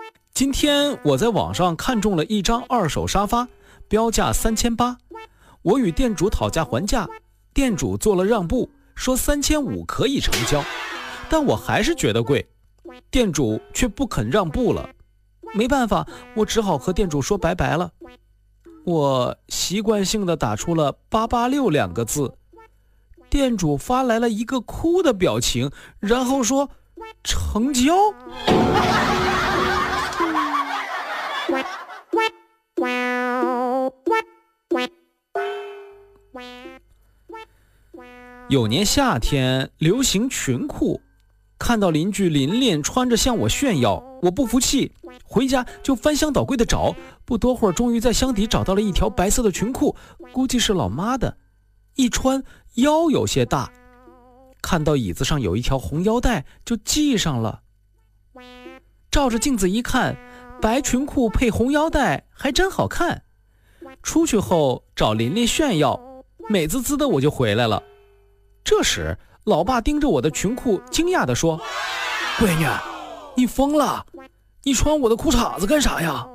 今天我在网上看中了一张二手沙发，标价3800，我与店主讨价还价，店主做了让步，说3500可以成交，但我还是觉得贵，店主却不肯让步了。没办法，我只好和店主说拜拜了。我习惯性地打出了886两个字，店主发来了一个哭的表情，然后说成交。有年夏天流行裙裤，看到邻居琳琳穿着向我炫耀，我不服气，回家就翻箱倒柜的找，不多会儿终于在箱底找到了一条白色的裙裤，估计是老妈的，一穿腰有些大，看到椅子上有一条红腰带就系上了。照着镜子一看，白裙裤配红腰带还真好看。出去后找琳琳炫耀，美滋滋的我就回来了。这时老爸盯着我的裙裤惊讶地说，闺女，你疯了，你穿我的裤衩子干啥呀？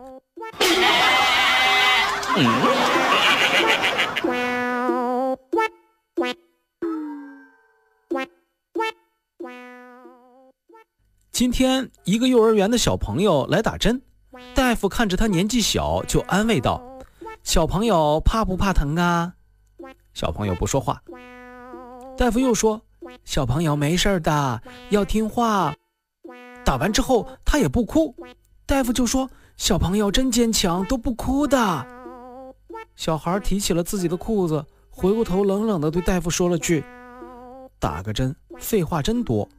今天一个幼儿园的小朋友来打针，大夫看着他年纪小就安慰道，小朋友怕不怕疼啊？小朋友不说话。大夫又说，小朋友没事的，要听话。打完之后他也不哭，大夫就说，小朋友真坚强，都不哭的。小孩提起了自己的裤子，回过头冷冷地对大夫说了句，打个针废话真多。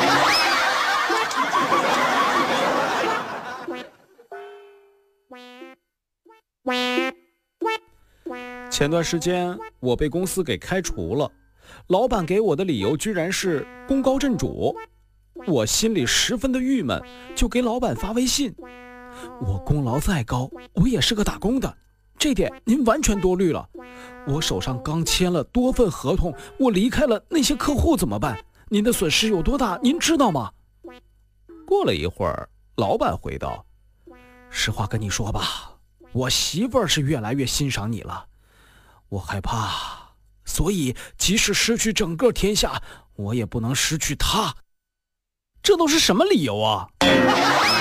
前段时间我被公司给开除了，老板给我的理由居然是功高震主，我心里十分的郁闷，就给老板发微信，我功劳再高，我也是个打工的，这点您完全多虑了，我手上刚签了多份合同，我离开了那些客户怎么办？您的损失有多大您知道吗？过了一会儿，老板回道，实话跟你说吧，我媳妇儿是越来越欣赏你了，我害怕，所以即使失去整个天下，我也不能失去她。这都是什么理由啊？